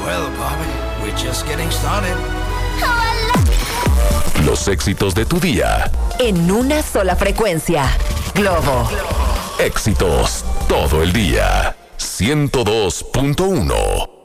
Well, Bobby, we're just getting started. Los éxitos de tu día. En una sola frecuencia. Globo. Éxitos todo el día. 102.1